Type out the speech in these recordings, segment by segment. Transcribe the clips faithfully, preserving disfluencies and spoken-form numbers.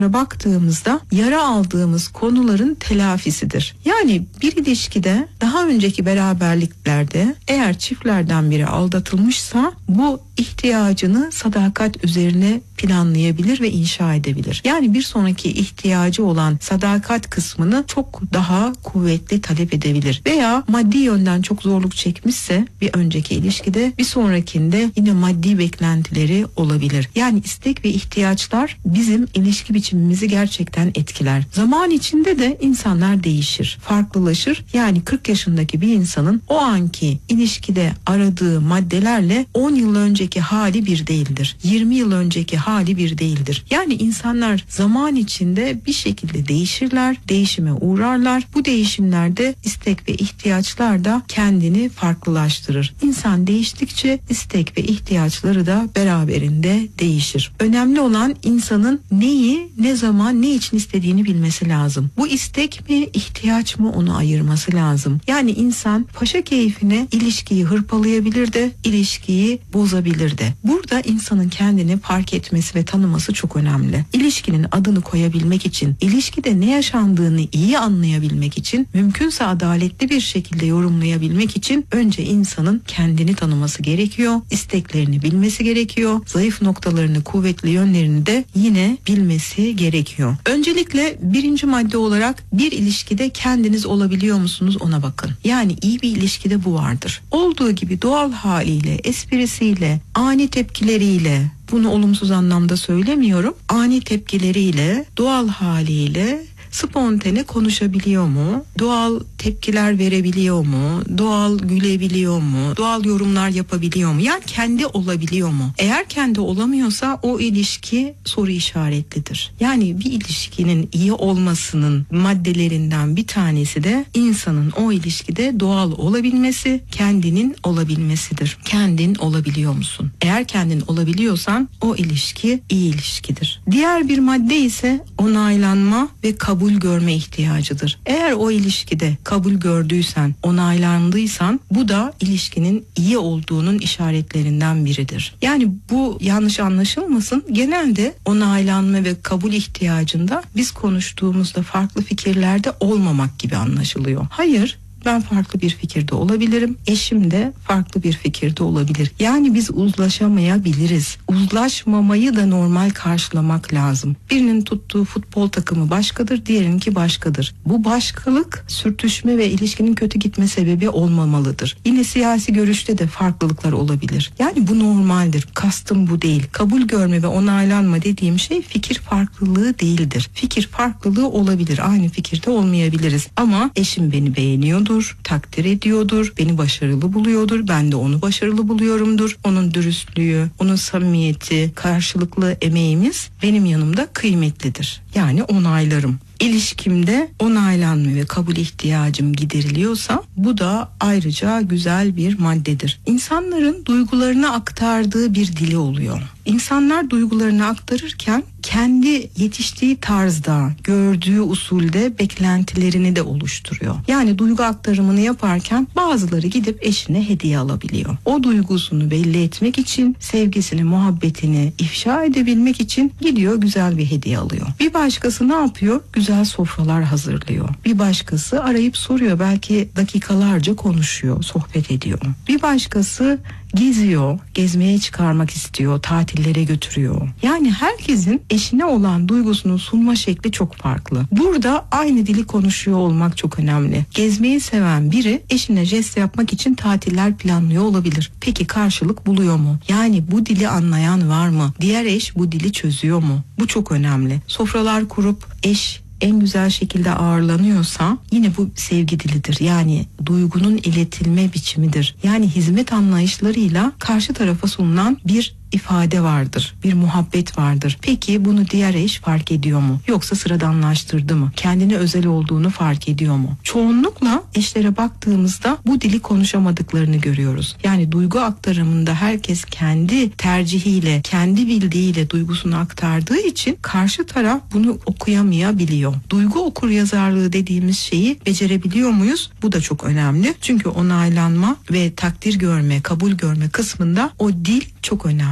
baktığımızda yara aldığımız konuların telafisidir. Yani bir ilişkide daha önceki beraberliklerde eğer çiftlerden biri aldatılmışsa bu ihtiyacını sadakat üzerine planlayabilir ve inşa edebilir. Yani bir sonraki ihtiyacı olan sadakat kısmını çok daha kuvvetli talep edebilir. Veya maddi yönden çok zorluk çekmişse bir önceki ilişkide bir sonrakinde yine maddi beklentileri olabilir. Yani istek ve ihtiyaçlar bizim ilişki biçimimizi gerçekten etkiler. Zaman içinde de insanlar değişir, farklılaşır. Yani kırk yaşındaki bir insanın o anki ilişkide aradığı maddelerle on yıl önceki hali bir değildir. yirmi yıl önceki hali bir değildir. Yani insanlar zaman içinde bir şekilde değişirler, değişime uğrarlar. Bu değişimlerde istek ve ihtiyaçlar da kendini farklılaştırır. İnsan değiştikçe istek ve ihtiyaçları da beraberinde değişir. Önemli olan insanın neyi, ne zaman, ne için istediğini bilmesi lazım. Bu istek mi, ihtiyaç mı, onu ayırması lazım. Yani insan paşa keyfine ilişkiyi hırpalayabilir de, ilişkiyi bozabilir de. Burada insanın kendini fark etmesi ve tanıması çok önemli. İlişkinin adını koyabilmek için, ilişkide ne yaşandığını iyi anlayabilmek için, mümkünse adaletli bir şekilde yorumlayabilmek için önce insanın kendini tanıması gerekiyor, isteklerini bilmesi gerekiyor, zayıf noktalarını, kuvvetli yönlerini de yine bilmesi gerekiyor. Öncelikle birinci madde olarak bir ilişkide kendiniz olabiliyor musunuz ona bakın. Yani iyi bir ilişkide bu vardır. Olduğu gibi doğal haliyle, esprisiyle, ani tepkileriyle, bunu olumsuz anlamda söylemiyorum, ani tepkileriyle, doğal haliyle spontane konuşabiliyor mu? Doğal tepkiler verebiliyor mu? Doğal gülebiliyor mu? Doğal yorumlar yapabiliyor mu? Yani kendi olabiliyor mu? Eğer kendi olamıyorsa o ilişki soru işaretlidir. Yani bir ilişkinin iyi olmasının maddelerinden bir tanesi de insanın o ilişkide doğal olabilmesi, kendinin olabilmesidir. Kendin olabiliyor musun? Eğer kendin olabiliyorsan o ilişki iyi ilişkidir. Diğer bir madde ise onaylanma ve kabul görme ihtiyacıdır. Eğer o ilişkide kabul gördüysen, onaylandıysan bu da ilişkinin iyi olduğunun işaretlerinden biridir. Yani bu yanlış anlaşılmasın. Genelde onaylanma ve kabul ihtiyacında biz konuştuğumuzda farklı fikirlerde olmamak gibi anlaşılıyor. Hayır. Ben farklı bir fikirde olabilirim. Eşim de farklı bir fikirde olabilir. Yani biz uzlaşamayabiliriz. Uzlaşmamayı da normal karşılamak lazım. Birinin tuttuğu futbol takımı başkadır, diğerininki başkadır. Bu başkalık sürtüşme ve ilişkinin kötü gitme sebebi olmamalıdır. Yine siyasi görüşte de farklılıklar olabilir. Yani bu normaldir. Kastım bu değil. Kabul görme ve onaylanma dediğim şey fikir farklılığı değildir. Fikir farklılığı olabilir. Aynı fikirde olmayabiliriz. Ama eşim beni beğeniyordu, takdir ediyordur, beni başarılı buluyordur, ben de onu başarılı buluyorumdur. Onun dürüstlüğü, onun samimiyeti, karşılıklı emeğimiz benim yanımda kıymetlidir. Yani onaylarım. İlişkimde onaylanma ve kabul ihtiyacım gideriliyorsa bu da ayrıca güzel bir maddedir. İnsanların duygularını aktardığı bir dili oluyor. İnsanlar duygularını aktarırken kendi yetiştiği tarzda, gördüğü usulde beklentilerini de oluşturuyor. Yani duygu aktarımını yaparken bazıları gidip eşine hediye alabiliyor. O duygusunu belli etmek için, sevgisini, muhabbetini ifşa edebilmek için gidiyor güzel bir hediye alıyor. Bir başkası ne yapıyor? Güzel sofralar hazırlıyor. Bir başkası arayıp soruyor. Belki dakikalarca konuşuyor, sohbet ediyor. Bir başkası geziyor, gezmeye çıkarmak istiyor, tatillere götürüyor. Yani herkesin eşine olan duygusunu sunma şekli çok farklı. Burada aynı dili konuşuyor olmak çok önemli. Gezmeyi seven biri eşine jest yapmak için tatiller planlıyor olabilir. Peki karşılık buluyor mu? Yani bu dili anlayan var mı? Diğer eş bu dili çözüyor mu? Bu çok önemli. Sofralar kurup eş en güzel şekilde ağırlanıyorsa yine bu sevgi dilidir. Yani duygunun iletilme biçimidir. Yani hizmet anlayışlarıyla karşı tarafa sunulan bir ifade vardır, bir muhabbet vardır. Peki bunu diğer eş fark ediyor mu? Yoksa sıradanlaştırdı mı? Kendine özel olduğunu fark ediyor mu? Çoğunlukla eşlere baktığımızda bu dili konuşamadıklarını görüyoruz. Yani duygu aktarımında herkes kendi tercihiyle, kendi bildiğiyle duygusunu aktardığı için karşı taraf bunu okuyamayabiliyor. Duygu okur yazarlığı dediğimiz şeyi becerebiliyor muyuz? Bu da çok önemli. Çünkü onaylanma ve takdir görme, kabul görme kısmında o dil çok önemli.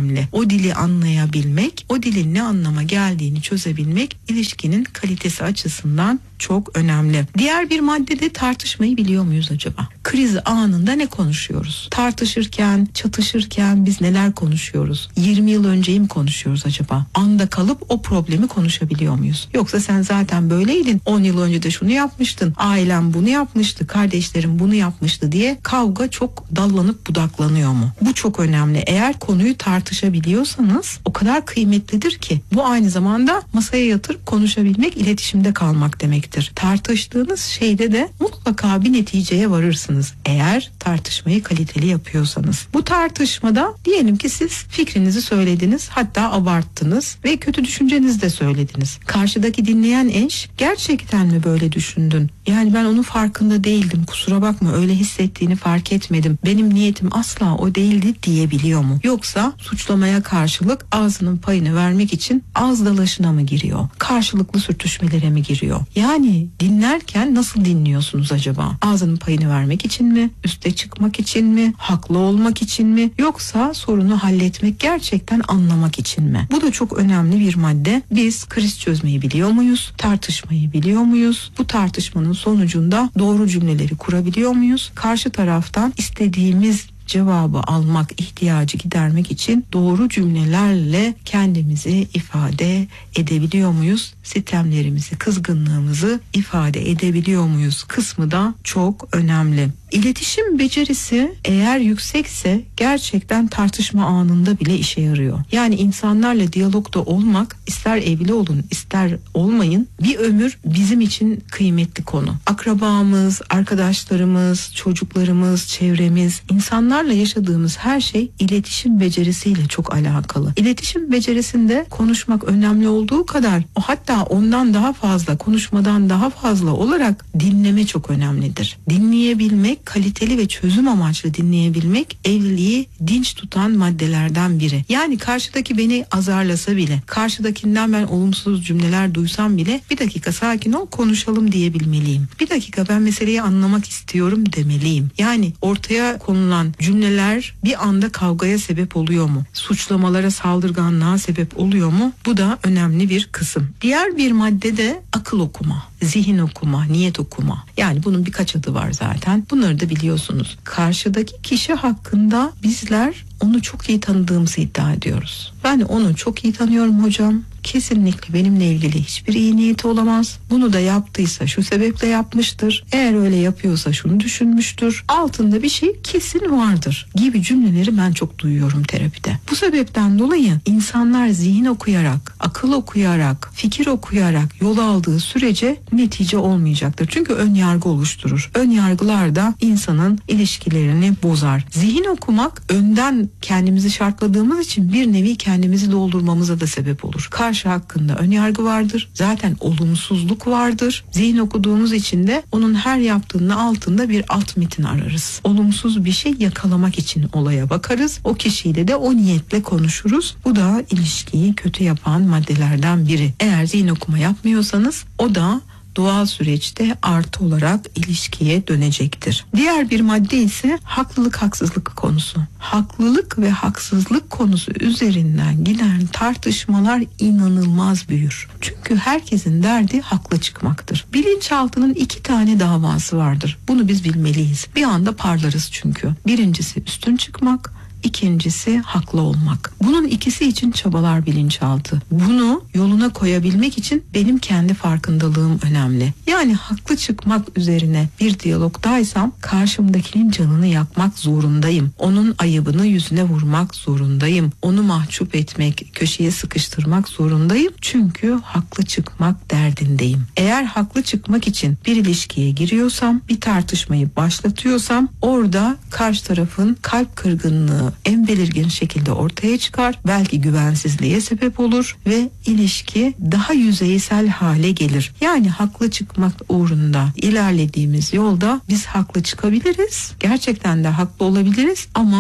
önemli. O dili anlayabilmek, o dilin ne anlama geldiğini çözebilmek ilişkinin kalitesi açısından çok önemli. Diğer bir madde de tartışmayı biliyor muyuz acaba? Kriz anında ne konuşuyoruz? Tartışırken, çatışırken biz neler konuşuyoruz? yirmi yıl önceyi mi konuşuyoruz acaba? Anda kalıp o problemi konuşabiliyor muyuz? Yoksa sen zaten böyleydin, on yıl önce de şunu yapmıştın, ailem bunu yapmıştı, kardeşlerim bunu yapmıştı diye kavga çok dallanıp budaklanıyor mu? Bu çok önemli. Eğer konuyu tartışabiliyorsanız o kadar kıymetlidir ki. Bu aynı zamanda masaya yatırıp konuşabilmek, iletişimde kalmak demektir. Tartıştığınız şeyde de mutlaka bir neticeye varırsınız. Eğer tartışmayı kaliteli yapıyorsanız. Bu tartışmada diyelim ki siz fikrinizi söylediniz, hatta abarttınız ve kötü düşüncenizi de söylediniz. Karşıdaki dinleyen eş, gerçekten mi böyle düşündün? Yani ben onun farkında değildim, kusura bakma, öyle hissettiğini fark etmedim, benim niyetim asla o değildi diyebiliyor mu? Yoksa suçlamaya karşılık ağzının payını vermek için ağız dalaşına mı giriyor? Karşılıklı sürtüşmelere mi giriyor? Yani dinlerken nasıl dinliyorsunuz acaba? Ağzının payını vermek için mi? Üste çıkmak için mi? Haklı olmak için mi? Yoksa sorunu halletmek, gerçekten anlamak için mi? Bu da çok önemli bir madde. Biz kriz çözmeyi biliyor muyuz? Tartışmayı biliyor muyuz? Bu tartışmanın sonucunda doğru cümleleri kurabiliyor muyuz? Karşı taraftan istediğimiz cevabı almak, ihtiyacı gidermek için doğru cümlelerle kendimizi ifade edebiliyor muyuz? Sistemlerimizi, kızgınlığımızı ifade edebiliyor muyuz? Kısmı da çok önemli. İletişim becerisi eğer yüksekse gerçekten tartışma anında bile işe yarıyor. Yani insanlarla diyalogda olmak, ister evli olun ister olmayın, bir ömür bizim için kıymetli konu. Akrabamız, arkadaşlarımız, çocuklarımız, çevremiz, insanlarla yaşadığımız her şey iletişim becerisiyle çok alakalı. İletişim becerisinde konuşmak önemli olduğu kadar, o hatta ondan daha fazla, konuşmadan daha fazla olarak dinleme çok önemlidir. Dinleyebilmek, kaliteli ve çözüm amaçlı dinleyebilmek evliliği dinç tutan maddelerden biri. Yani karşıdaki beni azarlasa bile, karşıdakinden ben olumsuz cümleler duysam bile bir dakika sakin ol, konuşalım diyebilmeliyim. Bir dakika ben meseleyi anlamak istiyorum demeliyim. Yani ortaya konulan cümleler bir anda kavgaya sebep oluyor mu? Suçlamalara, saldırganlığa sebep oluyor mu? Bu da önemli bir kısım. Diğer bir madde de akıl okuma, zihin okuma, niyet okuma. Yani bunun birkaç adı var zaten. Bunları da biliyorsunuz. Karşıdaki kişi hakkında bizler onu çok iyi tanıdığımızı iddia ediyoruz. Ben onu çok iyi tanıyorum hocam. Kesinlikle benimle ilgili hiçbir iyi niyeti olamaz. Bunu da yaptıysa şu sebeple yapmıştır. Eğer öyle yapıyorsa şunu düşünmüştür. Altında bir şey kesin vardır gibi cümleleri ben çok duyuyorum terapide. Bu sebepten dolayı insanlar zihin okuyarak, akıl okuyarak, fikir okuyarak yol aldığı sürece netice olmayacaktır. Çünkü ön yargı oluşturur. Ön yargılar da insanın ilişkilerini bozar. Zihin okumak, önden kendimizi şartladığımız için bir nevi kendimizi doldurmamıza da sebep olur. Karşı hakkında ön yargı vardır. Zaten olumsuzluk vardır. Zihin okuduğumuz için de onun her yaptığının altında bir alt metin ararız. Olumsuz bir şey yakalamak için olaya bakarız. O kişiyle de o niyetle konuşuruz. Bu da ilişkiyi kötü yapan maddelerden biri. Eğer zihin okuma yapmıyorsanız o da doğal süreçte artı olarak ilişkiye dönecektir. Diğer bir madde ise haklılık haksızlık konusu. Haklılık ve haksızlık konusu üzerinden giden tartışmalar inanılmaz büyür. Çünkü herkesin derdi haklı çıkmaktır. Bilinçaltının iki tane davası vardır. Bunu biz bilmeliyiz. Bir anda parlarız çünkü. Birincisi üstün çıkmak, İkincisi haklı olmak. Bunun ikisi için çabalar bilinçaltı. Bunu yoluna koyabilmek için benim kendi farkındalığım önemli. Yani haklı çıkmak üzerine bir diyalogdaysam karşımdakinin canını yakmak zorundayım. Onun ayıbını yüzüne vurmak zorundayım. Onu mahcup etmek, köşeye sıkıştırmak zorundayım. Çünkü haklı çıkmak derdindeyim. Eğer haklı çıkmak için bir ilişkiye giriyorsam, bir tartışmayı başlatıyorsam orada karşı tarafın kalp kırgınlığı en belirgin şekilde ortaya çıkar. Belki güvensizliğe sebep olur ve ilişki daha yüzeysel hale gelir. Yani haklı çıkmak uğrunda ilerlediğimiz yolda biz haklı çıkabiliriz. Gerçekten de haklı olabiliriz ama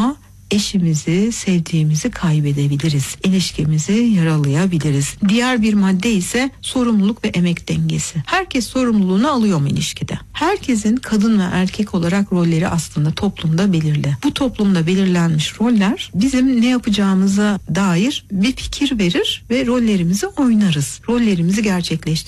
eşimizi, sevdiğimizi kaybedebiliriz. İlişkimizi yaralayabiliriz. Diğer bir madde ise sorumluluk ve emek dengesi. Herkes sorumluluğunu alıyor mu ilişkide? Herkesin kadın ve erkek olarak rolleri aslında toplumda belirli. Bu toplumda belirlenmiş roller bizim ne yapacağımıza dair bir fikir verir ve rollerimizi oynarız. Rollerimizi gerçekleştiririz.